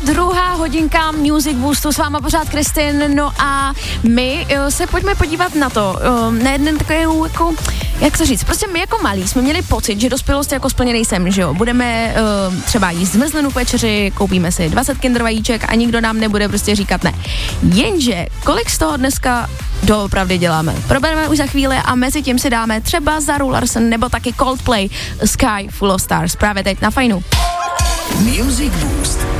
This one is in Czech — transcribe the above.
druhá hodinka Music Boostu, s váma pořád Kristin, no a my se pojďme podívat na to, na jeden takový, jako, jak to říct, prostě my jako malí jsme měli pocit, že dospělost je jako splněný sen, že jo, budeme třeba jíst zmrzlinu k večeři, koupíme si 20 Kinder vajíček a nikdo nám nebude prostě říkat ne. Jenže, kolik z toho dneska doopravdy děláme? Probereme už za chvíli a mezi tím si dáme třeba Zaru Larsen nebo taky Coldplay Sky Full of Stars právě teď na Fajnu. Music Boost